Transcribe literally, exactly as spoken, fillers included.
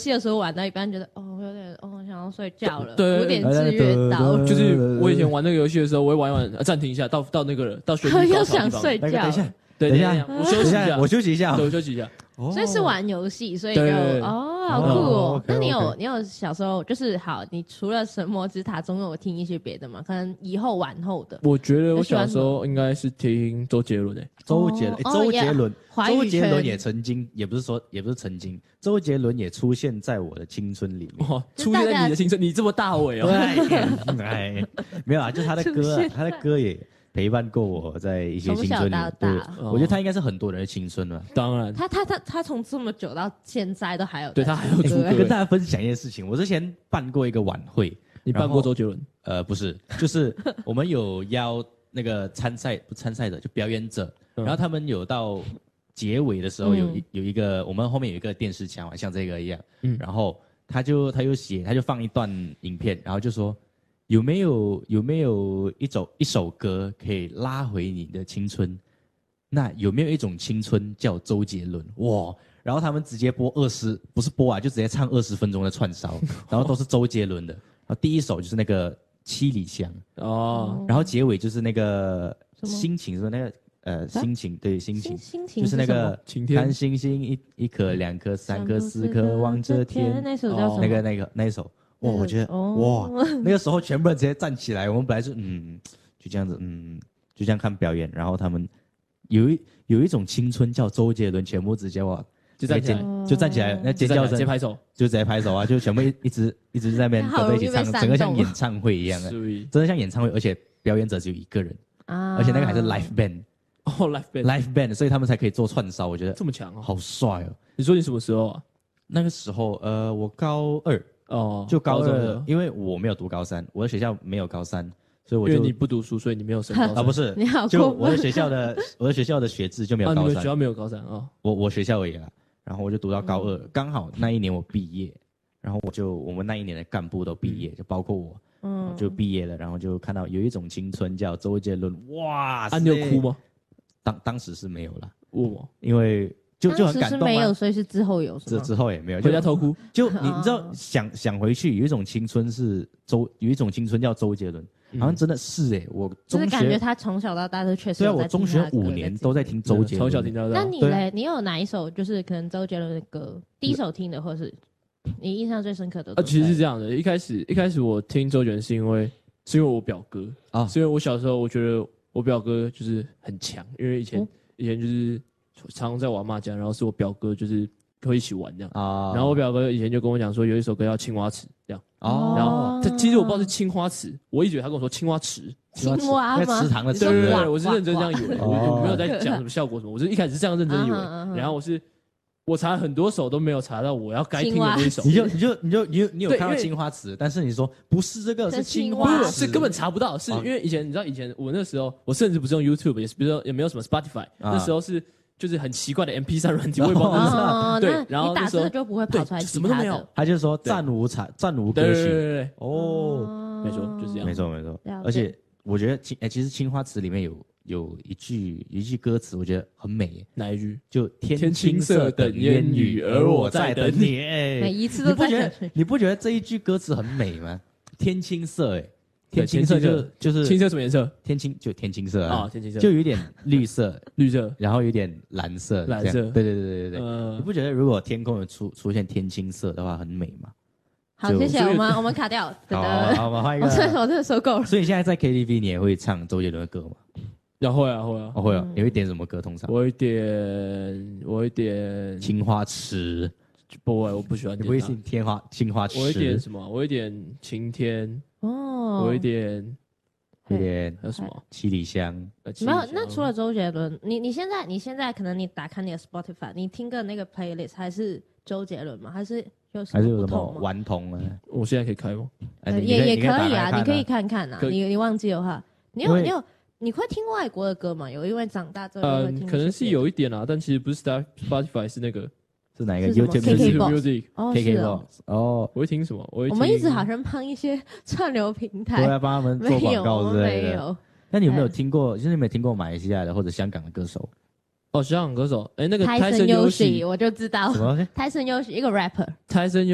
戏的时候玩到一半，觉得哦有点哦想要睡觉了， 对， 有点制约到。 就是我以前玩那个游戏的时候，我会玩一玩，暂停一下，到到那个到旋律高潮的地方， 又想睡觉。 等一下， 对， 等一下， 我休息一下， 我休息一下， 对，我休息一下。 所以是玩游戏，所以就哦，好酷哦。那你有你有小时候就是好，你除了神魔之塔，总有听一些别的吗？可能以后玩后的。 我觉得我小时候应该是听周杰伦诶， 周杰伦，周杰伦，周杰伦也曾经，也不是说，也不是曾经，周杰伦也出现在我的青春里面。 哦，出现在你的青春，你这么大尾哦。 对，哎，没有啊，就他的歌，他的歌也。陪伴过我在一些青春里，对，我觉得他应该是很多人的青春了。 当然， 他他他他从这么久到现在都还有， 对他还有出歌。 跟大家分享一件事情，我之前办过一个晚会， 你办过周杰伦？ 呃，不是，就是我们有邀那个参赛不参赛者，就表演者，然后他们有到结尾的时候有有一个，我们后面有一个电视墙嘛，像这个一样，嗯，然后他就他就写，他就放一段影片，然后就说。有没有有没有一首一首歌可以拉回你的青春？那有没有一种青春叫周杰伦？哇！然后他们直接播二十，不是播啊，就直接唱二十分钟的串烧，然后都是周杰伦的。然后第一首就是那个七里香哦，然后结尾就是那个心情，是那个呃心情，对心情， 心情就是那个晴天， 看星星一一颗两颗三颗四颗望着天， 那首叫什么？ 那个那个那一首。哇，我觉得、哦、哇，那个时候全部人直接站起来。我们本来是嗯，就这样子，嗯，就这样看表演。然后他们有一有一种青春叫周杰伦，全部直接哇， 就站起来， 就站起来，那尖叫声， 直接拍手， 就直接拍手啊，就全部一一直一直在那边跟着一起唱，整个像演唱会一样的，真的像演唱会，而且表演者只有一个人啊，而且那个还是 live band 哦 ，live band live band， 所以他们才可以做串烧。我觉得这么强哦， 好帅哦。 你说你什么时候啊？ 那个时候呃，我高二。 哦， 就高二，因为我没有读高三，我的学校没有高三，所以我就因为你不读书，所以你没有升高三啊，不是， 你好， 就我的学校的我的学校的学制就没有高三， 啊、你们学校没有高三啊、哦？ 我我学校而已啦，然后我就读到高二，嗯、刚好那一年我毕业，然后我就我们那一年的干部都毕业，嗯、就包括我，嗯，就毕业了，然后就看到有一种青春叫周杰伦，哇， 啊，你有哭吗？ 当当时是没有啦， 哦， 因为。就就很感动、啊、 当时是没有，所以是之后有。 之之后也没有， 回家偷哭。 就你你知道，想想回去，有一种青春是周，有一种青春叫周杰伦，嗯、好像真的是哎、欸，我中学就是感觉他从小到大都确实对啊，我中学五年都在听周杰伦， 从小听到大。 那你嘞？你有哪一首就是可能周杰伦的歌第一首听的，或是你印象最深刻的？ 啊，其实是这样的，一开始一开始我听周杰伦是因为是因为我表哥啊，是因为我小时候我觉得我表哥就是很强，因为以前、嗯、以前就是。常常在我阿嬷家，然后是我表哥，就是会一起玩这样啊。然后我表哥以前就跟我讲说，有一首歌叫《青花瓷》这样。哦。然后他其实我不知道是青花瓷，我一直以为他跟我说青花池。 青蛙吗？ 池塘的池。 对对对，我是认真这样以为，我我没有在讲什么效果什么，我是一开始是这样认真以为。然后我是我查了很多首都没有查到我要该听的那一首。 你就你就你就你你有看到青花瓷，但是你说不是这个是青花瓷， 是根本查不到，是因为以前你知道以前我那时候我甚至不是用 YouTube， 也是比如说也没有什么 Spotify， 那时候是。就是很奇怪的 M P 三 软体，我也不知道是什么。对，然后你打字就不会跑出来， 什么都没有。 他就说暂无产，暂无歌曲。 对对对哦， 没错，就是这样。 没错没错。而且我觉得青哎，其实青花瓷里面有有一句一句歌词，我觉得很美。 哪一句？ 就天青色等烟雨，而我在等你。哎， 每一次都在等你。你不觉得这一句歌词很美吗？天青色，哎。天青色就就是青色什么颜色？ 天青就天青色啊， 哦、天青色就有点绿色， 绿色， 然后有点蓝色， 蓝色， 对对对对对、 呃、 你不觉得如果天空有出出现天青色的话很美吗？ 好，谢谢我们我们卡掉。 好，好，我们换一个。 我真的我真的受够了。 所以你现在在 K T V 你也会唱周杰伦的歌吗？ 要会啊会啊， 我、哦、会啊。你会点什么歌？通常我会点我会点青花瓷。 不会，我不喜欢点。 你不会是天花青花瓷？ 我会点什么？我会点晴天哦，我会点。 有点还有什么七里香？ 没有。那除了周杰伦，你你现在你现在可能你打开你的 Spotify， 你听个那个 playlist 还是周杰伦吗？还是有什么还是有什么顽童啊？ 我现在可以开吗？ 呃、也也可以啊，你可以看看啊。你你忘记的话，你有你有你会听外国的歌吗？有因为长大之后会听、 呃，可能是有一点啊，但其实不是 Spotify 是那个。 是哪一个 ？YouTube Music，K K Box 哦， 我会听什么？我会我们一直好像帮一些串流平台， 都在帮他们做广告之类的。 没有。 那你有没有听过？就是你有没有听过马来西亚的或者香港的歌手？ 哦，香港歌手，哎，那个泰森优喜，我就知道。 什么？ 泰森优喜一个 rapper。 泰森